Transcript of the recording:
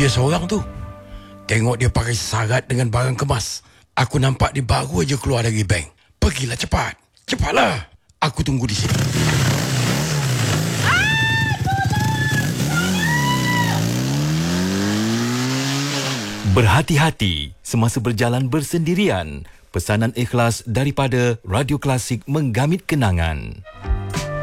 dia seorang tu. Tengok dia pakai sarat dengan barang kemas. Aku nampak dia baru aja keluar dari bank. Pergilah cepat. Cepatlah. Aku tunggu di sini. Berhati-hati semasa berjalan bersendirian. Pesanan ikhlas daripada Radio Klasik menggamit kenangan.